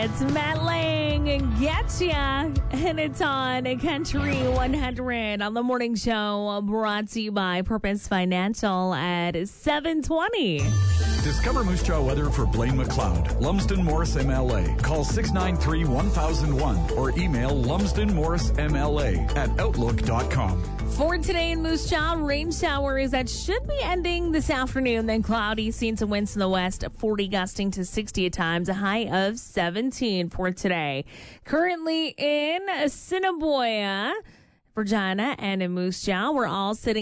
It's Matt Lang and Getcha, and it's on Country 100 on the morning show, brought to you by Purpose Financial at 7:20. Discover Moose Jaw weather for Blaine McLeod, Lumsden Morris MLA. Call 693-1001 or email lumsdenmorrismla@outlook.com. For today in Moose Jaw, rain showers that should be ending this afternoon, then cloudy, seeing some winds in the west, 40 gusting to 60 at times, a high of 17 for today. Currently in Assiniboia, Regina, and in Moose Jaw, we're all sitting